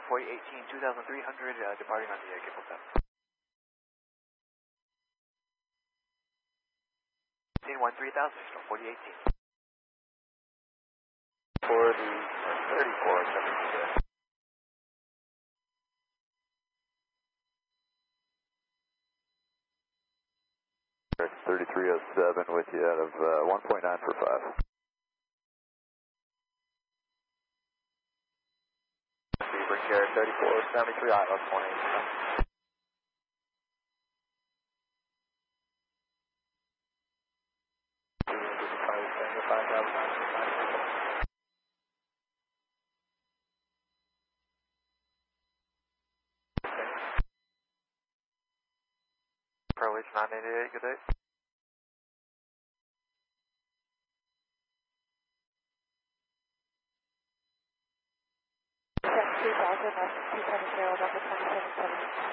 4818, 2300, departing on the Gable 7. 3000, still 4818. For the 34, 3307 with you out of 1.9 for 5. Bring care 3473, ILS 187. Pro H988, good day. Check 3000, 270, Delta 2770.